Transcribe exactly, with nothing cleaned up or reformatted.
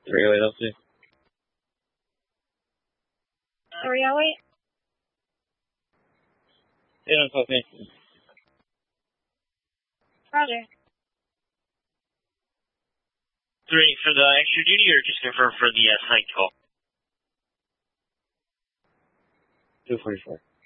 three oh eight oh two. three oh eight? eight oh five. Roger. Three for the extra duty or just confirm for the uh, site call? two forty-four.